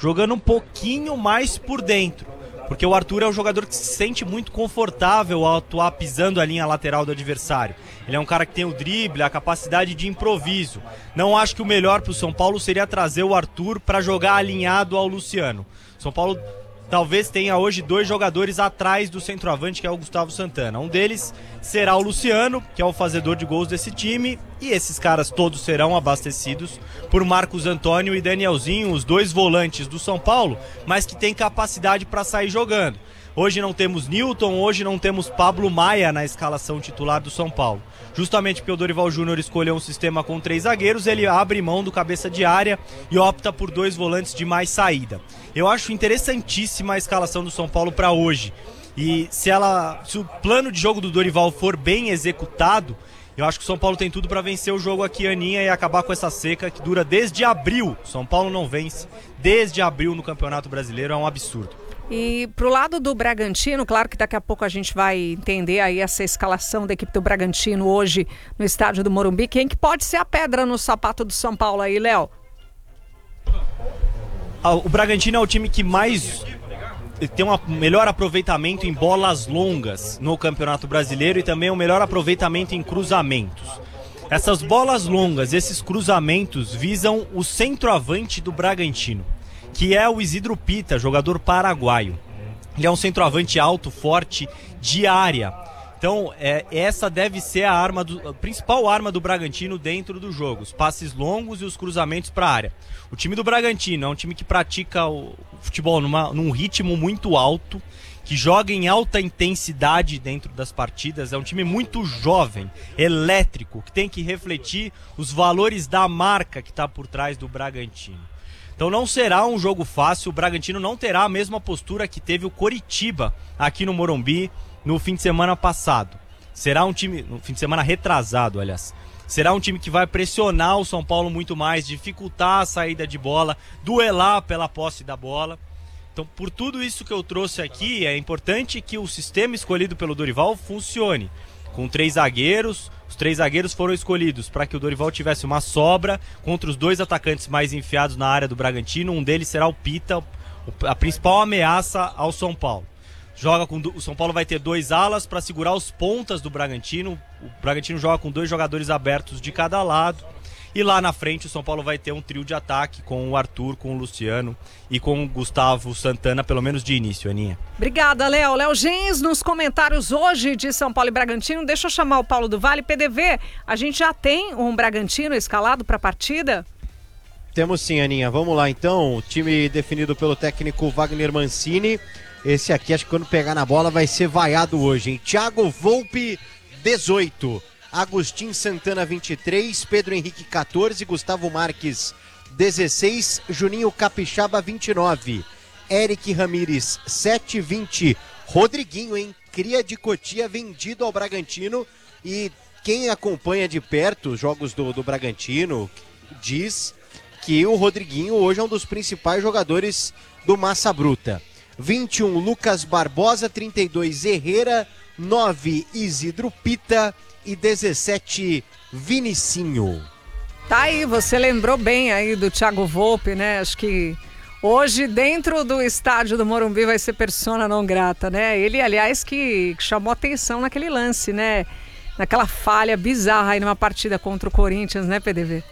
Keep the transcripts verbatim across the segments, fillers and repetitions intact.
jogando um pouquinho mais por dentro. Porque o Arthur é um jogador que se sente muito confortável ao atuar pisando a linha lateral do adversário. Ele é um cara que tem o drible, a capacidade de improviso. Não acho que o melhor para o São Paulo seria trazer o Arthur para jogar alinhado ao Luciano. São Paulo talvez tenha hoje dois jogadores atrás do centroavante, que é o Gustavo Santana. Um deles será o Luciano, que é o fazedor de gols desse time, e esses caras todos serão abastecidos por Marcos Antônio e Danielzinho, os dois volantes do São Paulo, mas que têm capacidade para sair jogando. Hoje não temos Newton, hoje não temos Pablo Maia na escalação titular do São Paulo. Justamente porque o Dorival Júnior escolheu um sistema com três zagueiros, ele abre mão do cabeça de área e opta por dois volantes de mais saída. Eu acho interessantíssima a escalação do São Paulo para hoje. E se, ela, se o plano de jogo do Dorival for bem executado, eu acho que o São Paulo tem tudo para vencer o jogo aqui, Aninha, e acabar com essa seca que dura desde abril. São Paulo não vence desde abril no Campeonato Brasileiro, é um absurdo. E pro lado do Bragantino, claro que daqui a pouco a gente vai entender aí essa escalação da equipe do Bragantino hoje no estádio do Morumbi. Quem que pode ser a pedra no sapato do São Paulo aí, Léo? O Bragantino é o time que mais tem um melhor aproveitamento em bolas longas no Campeonato Brasileiro e também um melhor aproveitamento em cruzamentos. Essas bolas longas, esses cruzamentos visam o centroavante do Bragantino, que é o Isidro Pita, jogador paraguaio. Ele é um centroavante alto, forte, de área. Então, é, essa deve ser a, arma do, a principal arma do Bragantino dentro do jogo. Os passes longos e os cruzamentos para a área. O time do Bragantino é um time que pratica o futebol numa, num ritmo muito alto, que joga em alta intensidade dentro das partidas. É um time muito jovem, elétrico, que tem que refletir os valores da marca que está por trás do Bragantino. Então não será um jogo fácil, o Bragantino não terá a mesma postura que teve o Coritiba aqui no Morumbi no fim de semana passado. Será um time, no fim de semana retrasado, aliás. Será um time que vai pressionar o São Paulo muito mais, dificultar a saída de bola, duelar pela posse da bola. Então, por tudo isso que eu trouxe aqui, é importante que o sistema escolhido pelo Dorival funcione. Com três zagueiros, os três zagueiros foram escolhidos para que o Dorival tivesse uma sobra contra os dois atacantes mais enfiados na área do Bragantino. Um deles será o Pita, a principal ameaça ao São Paulo. Joga com, o São Paulo vai ter dois alas para segurar os pontas do Bragantino. O Bragantino joga com dois jogadores abertos de cada lado. E lá na frente o São Paulo vai ter um trio de ataque com o Arthur, com o Luciano e com o Gustavo Santana, pelo menos de início, Aninha. Obrigada, Léo. Léo Gens nos comentários hoje de São Paulo e Bragantino. Deixa eu chamar o Paulo do Vale. P D V, a gente já tem um Bragantino escalado para a partida? Temos sim, Aninha. Vamos lá então. O time definido pelo técnico Wagner Mancini. Esse aqui, acho que quando pegar na bola vai ser vaiado hoje, hein? Thiago Volpi, dezoito. Agostinho Santana, vinte e três, Pedro Henrique, quatorze, Gustavo Marques, dezesseis, Juninho Capixaba, vinte e nove, Eric Ramires, sete, vinte, Rodriguinho, hein? Cria de Cotia, vendido ao Bragantino, e quem acompanha de perto os jogos do, do Bragantino diz que o Rodriguinho hoje é um dos principais jogadores do Massa Bruta. vinte e um, Lucas Barbosa, trinta e dois, Herrera, nove, Isidro Pita, e dezessete, Vinicinho. Tá aí, você lembrou bem aí do Thiago Volpi, né? Acho que hoje dentro do estádio do Morumbi vai ser persona não grata, né? Ele, aliás, que chamou atenção naquele lance, né? Naquela falha bizarra aí numa partida contra o Corinthians, né, P D V?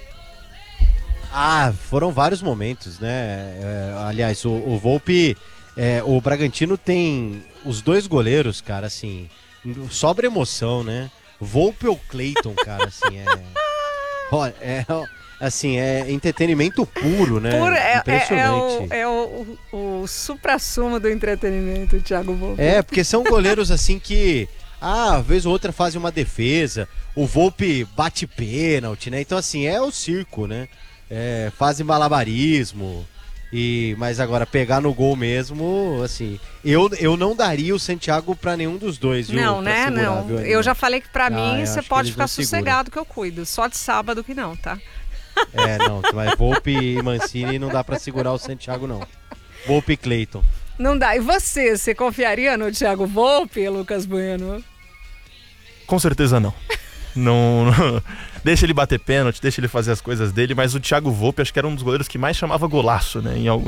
Ah, foram vários momentos, né? É, aliás, o, o Volpi, é, o Bragantino tem os dois goleiros, cara, assim, sobra emoção, né? Volpi ou Cleiton, cara, assim, é... Olha, é... Assim, é entretenimento puro, né? Puro, é, impressionante. É, é, o, é o, o, o supra-sumo do entretenimento, o Thiago Volpi. É, porque são goleiros assim que... Ah, às vezes ou outra fazem uma defesa, o Volpi bate pênalti, né? Então, assim, é o circo, né? É, fazem malabarismo... E, mas agora, pegar no gol mesmo, assim, eu, eu não daria o Santiago pra nenhum dos dois, viu? Não, né? Segurar, não. Viu, eu já falei que pra ah, mim você pode ficar sossegado que eu cuido. Só de sábado que não, tá? É, não, mas Volpi e Mancini não dá pra segurar o Santiago, não. Volpi e Cleiton. Não dá. E você, você confiaria no Thiago Volpi, Lucas Bueno? Com certeza não. Não, não, deixa ele bater pênalti, deixa ele fazer as coisas dele, mas o Thiago Volpi acho que era um dos goleiros que mais chamava golaço, né? Em algum